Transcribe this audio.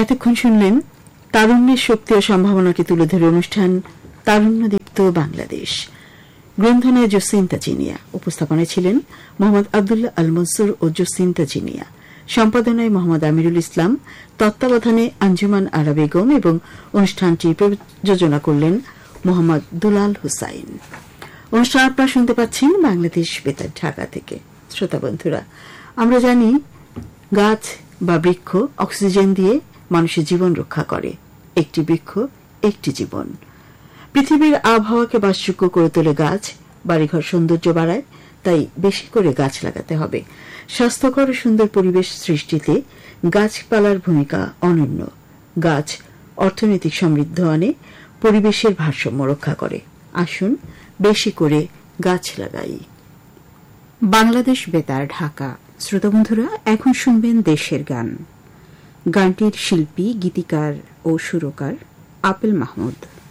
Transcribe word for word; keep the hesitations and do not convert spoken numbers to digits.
এতক্ষণ শুনলেন তারুণ্যের শক্তি ও সম্ভাবনাকে তুলে ধরে অনুষ্ঠান তারুণ্যদীপ্ত বাংলাদেশ। গ্রন্থনায় জসিন্তা জিনিয়া, উপস্থাপনায় ছিলেন মোহাম্মদ আবদুল্লাহ আল মনসুর ও জসিন্তা জিনিয়া, সম্পাদনায় মোহাম্মদ আমিরুল ইসলাম, তত্ত্বাবধানে আঞ্জুমান আরা বেগম এবং অনুষ্ঠানটি প্রযোজনা করলেন মোহাম্মদ দুলাল হুসাইন। অনুষ্ঠান আপনারা শুনতে পাচ্ছেন বাংলাদেশ বেতার ঢাকা থেকে। শ্রোতা বন্ধুরা, আমরা জানি গাছ বা বৃক্ষ অক্সিজেন দিয়ে মানুষের জীবন রক্ষা করে। একটি বৃক্ষ একটি জীবন। পৃথিবীর আবহাওয়াকে বাসযোগ্য করে তোলে গাছ, বাড়িঘর সৌন্দর্য বাড়ায়। তাই বেশি করে গাছ লাগাতে হবে। স্বাস্থ্যকর ও সুন্দর পরিবেশ সৃষ্টিতে গাছপালার ভূমিকা অনন্য। গাছ অর্থনৈতিক সমৃদ্ধ আনে, পরিবেশের ভারসাম্য রক্ষা করে। আসুন বেশি করে গাছ লাগাই। বাংলাদেশ বেতার ঢাকা। শ্রোতা বন্ধুরা, এখন শুনবেন দেশের গান। গানটির শিল্পী, গীতিকার ও সুরকার আপেল মাহমুদ।